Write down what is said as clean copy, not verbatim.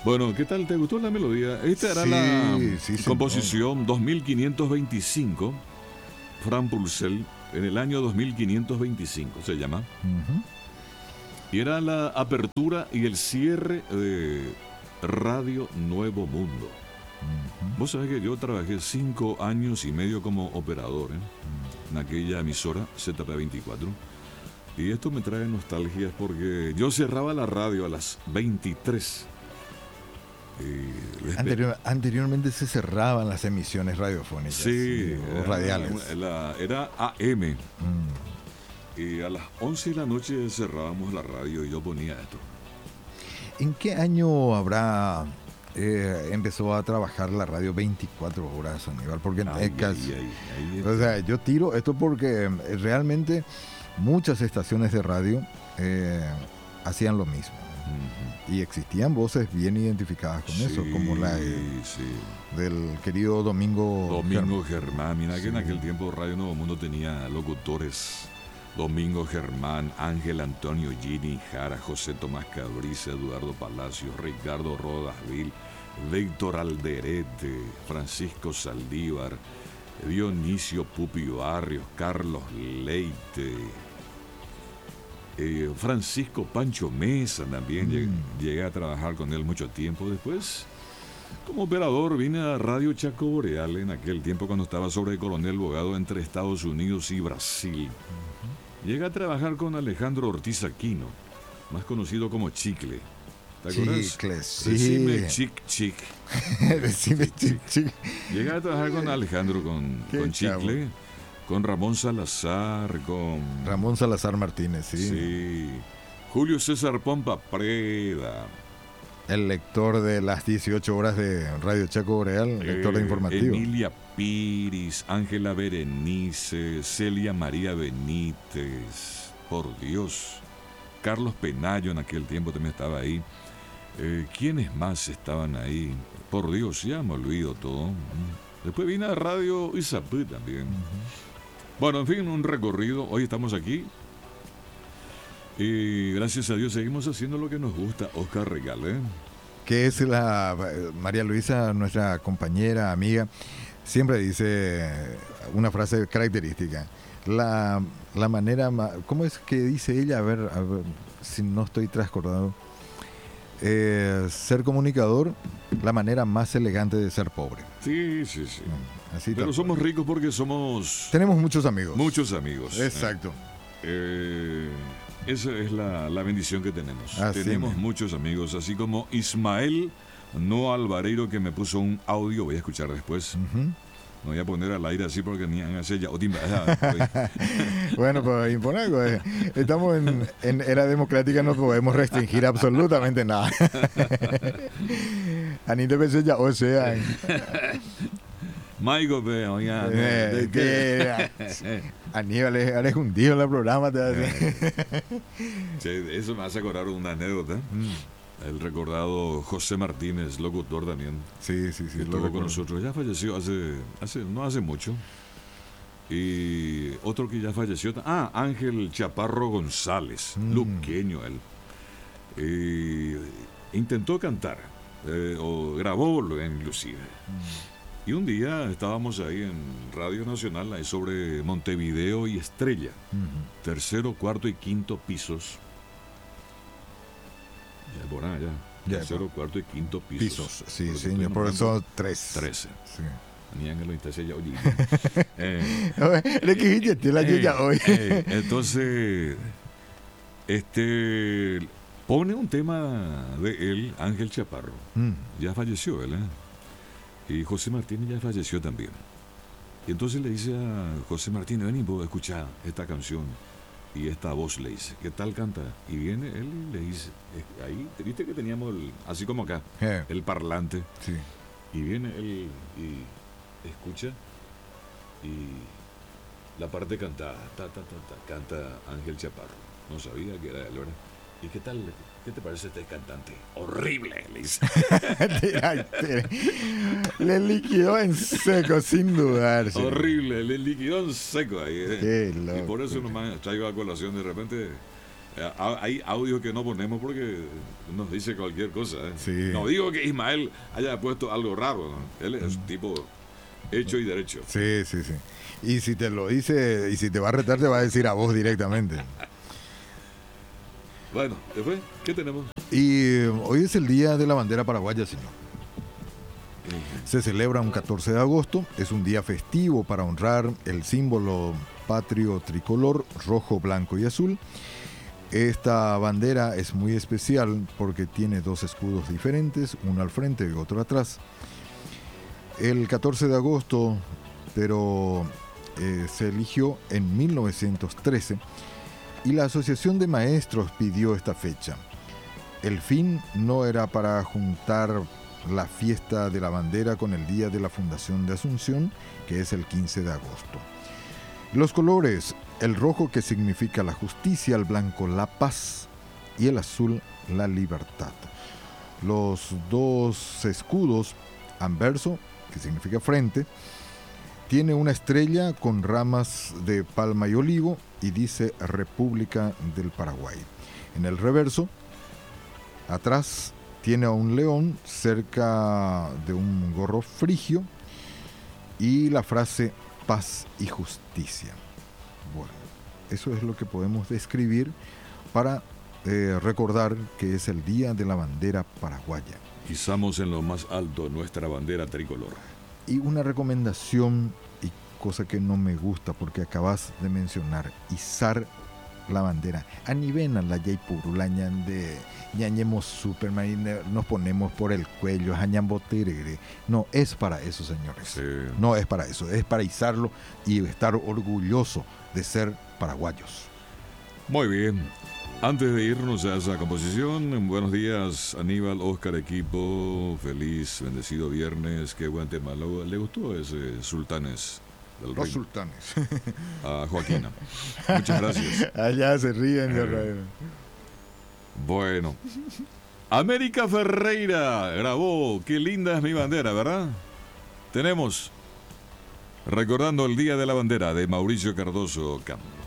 Bueno, ¿qué tal? ¿Te gustó la melodía? Esta era la composición 2525, Fran Purcell, en el año 2525 se llama. Y era la apertura y el cierre de Radio Nuevo Mundo. Vos sabés que yo trabajé 5 años y medio como operador en aquella emisora ZP24. Y esto me trae nostalgias porque yo cerraba la radio a las 23. Anteriormente se cerraban las emisiones radiofónicas. Sí, o radiales. Era AM. Y a las 11 de la noche cerrábamos la radio y yo ponía esto. ¿En qué año habrá empezó a trabajar la radio 24 horas, Aníbal? Porque o sea, yo tiro esto porque realmente muchas estaciones de radio hacían lo mismo. Y existían voces bien identificadas con eso, como la del querido Domingo Germán. Mira que en aquel tiempo Radio Nuevo Mundo tenía locutores: Domingo Germán, Ángel Antonio Gini Jara, José Tomás Cabriz, Eduardo Palacios, Ricardo Rodasvil, Víctor Alderete, Francisco Saldívar, Dionisio Pupi Barrios, Carlos Leite, Francisco Pancho Mesa también. Llegué a trabajar con él mucho tiempo. Después, como operador, vine a Radio Chaco Boreal en aquel tiempo cuando estaba sobre Coronel Bogado entre Estados Unidos y Brasil. Llegué a trabajar con Alejandro Ortiz Aquino, más conocido como Chicle. ¿Te acuerdas? Chicle, sí. Decime chic. Decime chic. Llegué a trabajar con Alejandro, con Chicle, con Ramón Salazar, Ramón Salazar Martínez, sí. Julio César Pompa Preda. El lector de las 18 horas de Radio Chaco Boreal, lector de informativo. Emilia Piris, Ángela Berenice, Celia María Benítez, por Dios. Carlos Penayo en aquel tiempo también estaba ahí. ¿Quiénes más estaban ahí? Por Dios, ya me olvido todo. Después vine a Radio Izapú también. Bueno, en fin, un recorrido. Hoy estamos aquí. Y gracias a Dios seguimos haciendo lo que nos gusta. Oscar Regal, que es María Luisa, nuestra compañera, amiga, siempre dice una frase característica. La manera, ¿cómo es que dice ella? A ver si no estoy transcordado. Ser comunicador, la manera más elegante de ser pobre. Sí. Así pero somos ricos porque tenemos muchos amigos. Exacto. Esa es la bendición que tenemos. Tenemos muchos amigos, así como Ismael No Alvareiro, que me puso un audio, voy a escuchar después. No voy a poner al aire así porque ni hace ya. Bueno, pues imponer, estamos en era democrática, no podemos restringir absolutamente nada. Anita pensé ya, o sea. Maigo, oiga. Aníbal, eres un dios en el programa. Sí, eso me hace acordar una anécdota. El recordado José Martínez, locutor también. Sí. Estuvo con nosotros. Ya falleció no hace mucho. Y otro que ya falleció. Ángel Chaparro González, luqueño él. Intentó cantar, o grabó inclusive. Y un día estábamos ahí en Radio Nacional, ahí sobre Montevideo y Estrella. Tercero, cuarto y quinto pisos. Ya por allá. Tercero, cuarto y quinto pisos. Sí, señor. Por eso 13. Sí. Entonces, pone un tema de él, Ángel Chaparro. Ya falleció él, Y José Martínez ya falleció también. Y entonces le dice a José Martínez: ven y vos escuchá esta canción. Y esta voz le dice: ¿qué tal canta? Y viene él y le dice, ahí, viste que teníamos así como acá, el parlante. Sí. Y viene él y escucha, y la parte cantada, canta Ángel Chaparro. No sabía que era él, ¿verdad? ¿Y qué tal? ¿Qué te parece este cantante? Horrible, le dice. Le liquidó en seco, sin dudar. Horrible, le liquidó en seco ahí. Qué loco. Y por eso nomás traigo a colación de repente. Hay audios que no ponemos porque nos dice cualquier cosa. Sí. No digo que Ismael haya puesto algo raro, ¿no? Él es tipo hecho y derecho. Sí. Y si te lo dice, y si te va a retar, te va a decir a vos directamente. Bueno, después, ¿qué tenemos? Y hoy es el Día de la Bandera Paraguaya, señor. Se celebra un 14 de agosto, es un día festivo para honrar el símbolo patrio tricolor rojo, blanco y azul. Esta bandera es muy especial porque tiene dos escudos diferentes, uno al frente y otro atrás. El 14 de agosto, pero se eligió en 1913 y la Asociación de Maestros pidió esta fecha. El fin no era para juntar la fiesta de la bandera con el día de la fundación de Asunción, que es el 15 de agosto. Los colores, el rojo que significa la justicia, el blanco la paz y el azul la libertad. Los dos escudos, anverso, que significa frente, tiene una estrella con ramas de palma y olivo y dice República del Paraguay. En el reverso, atrás, tiene a un león cerca de un gorro frigio y la frase paz y justicia. Bueno, eso es lo que podemos describir para recordar que es el Día de la Bandera Paraguaya. Izamos en lo más alto nuestra bandera tricolor. Y una recomendación, y cosa que no me gusta porque acabas de mencionar, izar la bandera. Anivena la yaipurulañan de ñañemos Superman, nos ponemos por el cuello, jañambo terere. No es para eso, señores. Sí. No es para eso, es para izarlo y estar orgulloso de ser paraguayos. Muy bien. Antes de irnos a esa composición, buenos días, Aníbal, Oscar, equipo. Feliz, bendecido viernes. Qué buen tema. ¿Le gustó ese Sultanes? Los sultanes. A Joaquina. Muchas gracias. Allá se ríen de radio. Bueno. América Ferreira grabó Qué linda es mi bandera, ¿verdad? Tenemos Recordando el Día de la Bandera de Mauricio Cardoso Campo.